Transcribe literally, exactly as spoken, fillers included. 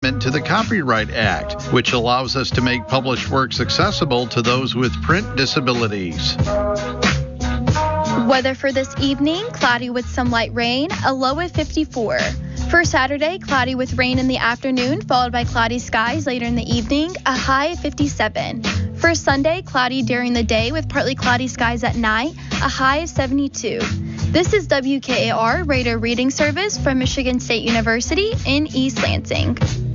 amendment to the Copyright Act, which allows us to make published works accessible to those with print disabilities. Weather for this evening, cloudy with some light rain, a low of fifty-four. For Saturday, cloudy with rain in the afternoon, followed by cloudy skies later in the evening, a high of fifty-seven. For Sunday, cloudy during the day with partly cloudy skies at night, a high of seventy-two. This is W K A R Radio Reading Service from Michigan State University in East Lansing.